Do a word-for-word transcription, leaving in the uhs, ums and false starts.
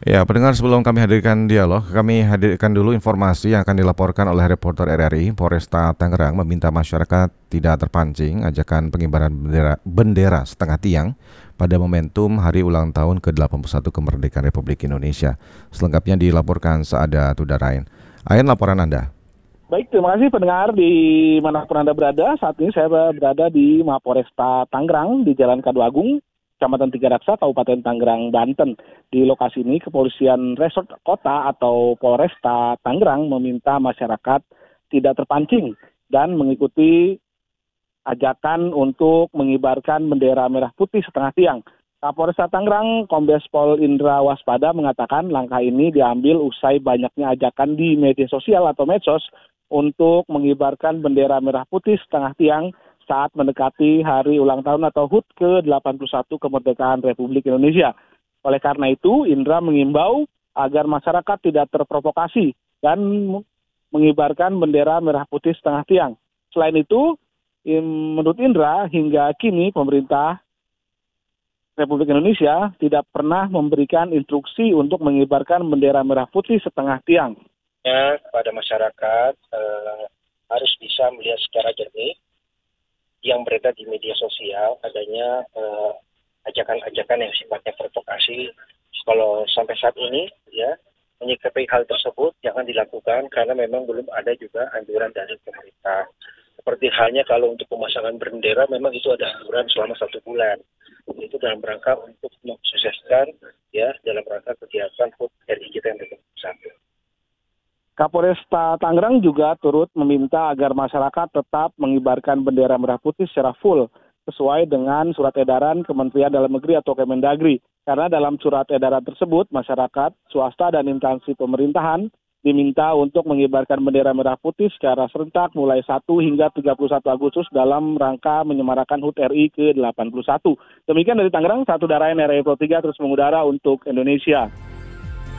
Ya, pendengar, sebelum kami hadirkan dialog, kami hadirkan dulu informasi yang akan dilaporkan oleh reporter R R I Polresta Tangerang meminta masyarakat tidak terpancing ajakan pengibaran bendera, bendera setengah tiang pada momentum hari ulang tahun ke delapan puluh satu kemerdekaan Republik Indonesia. Selengkapnya dilaporkan Saada Tudarain. Ayan, laporan Anda. Baik, terima kasih pendengar di manapun Anda berada. Saat ini saya berada di Mapolresta Tangerang di Jalan Kaduagung, Kecamatan Tiga Raksa, Kabupaten Tangerang, Banten. Di lokasi ini, Kepolisian Resort Kota atau Polresta Tangerang meminta masyarakat tidak terpancing dan mengikuti ajakan untuk mengibarkan bendera merah putih setengah tiang. Kapolresta Tangerang, Kombes Pol Indra Waspada mengatakan langkah ini diambil usai banyaknya ajakan di media sosial atau medsos untuk mengibarkan bendera merah putih setengah tiang saat mendekati hari ulang tahun atau H U T ke delapan puluh satu kemerdekaan Republik Indonesia. Oleh karena itu, Indra mengimbau agar masyarakat tidak terprovokasi dan mengibarkan bendera merah putih setengah tiang. Selain itu, menurut Indra, hingga kini pemerintah Republik Indonesia tidak pernah memberikan instruksi untuk mengibarkan bendera merah putih setengah tiang. Ya, kepada masyarakat eh, harus bisa melihat secara jernih yang beredar di media sosial adanya eh, ajakan-ajakan yang sifatnya provokasi. Kalau sampai saat ini ya menyikapi hal tersebut jangan dilakukan karena memang belum ada juga anjuran dari pemerintah. Seperti halnya kalau untuk pemasangan bendera memang itu ada anjuran selama satu bulan. Itu dalam rangka untuk mensukseskan ya dalam rangka kegiatan H U T R I kita yang ke satu. Kapolresta Tangerang juga turut meminta agar masyarakat tetap mengibarkan bendera merah putih secara full sesuai dengan surat edaran Kementerian Dalam Negeri atau Kemendagri. Karena dalam surat edaran tersebut, masyarakat, swasta, dan instansi pemerintahan diminta untuk mengibarkan bendera merah putih secara serentak mulai satu hingga tiga puluh satu Agustus dalam rangka menyemarakan H U T R I ke delapan puluh satu. Demikian dari Tangerang, Satu Darain R R I Pro tiga terus mengudara untuk Indonesia.